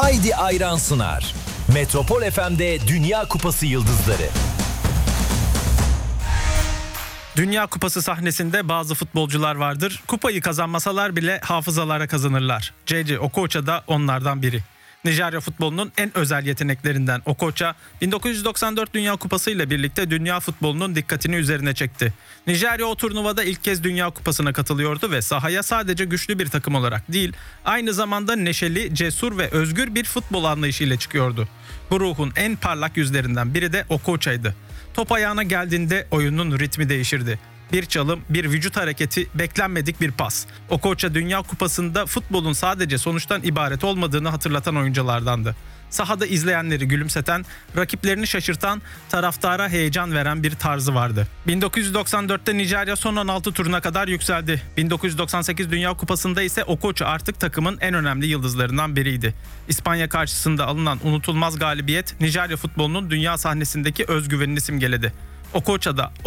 Haydi Ayran sunar. Metropol FM'de Dünya Kupası yıldızları. Dünya Kupası sahnesinde bazı futbolcular vardır. Kupayı kazanmasalar bile hafızalara kazanırlar. JJ Okocha da onlardan biri. Nijerya futbolunun en özel yeteneklerinden Okocha, 1994 Dünya Kupası ile birlikte dünya futbolunun dikkatini üzerine çekti. Nijerya o turnuvada ilk kez Dünya Kupası'na katılıyordu ve sahaya sadece güçlü bir takım olarak değil, aynı zamanda neşeli, cesur ve özgür bir futbol anlayışıyla çıkıyordu. Bu ruhun en parlak yüzlerinden biri de Okocha'ydı. Top ayağına geldiğinde oyunun ritmi değişirdi. Bir çalım, bir vücut hareketi, beklenmedik bir pas. Okocha Dünya Kupası'nda futbolun sadece sonuçtan ibaret olmadığını hatırlatan oyunculardandı. Sahada izleyenleri gülümseten, rakiplerini şaşırtan, taraftara heyecan veren bir tarzı vardı. 1994'te Nijerya son 16 turuna kadar yükseldi. 1998 Dünya Kupası'nda ise Okocha artık takımın en önemli yıldızlarından biriydi. İspanya karşısında alınan unutulmaz galibiyet Nijerya futbolunun dünya sahnesindeki özgüvenini simgeledi. Okocha da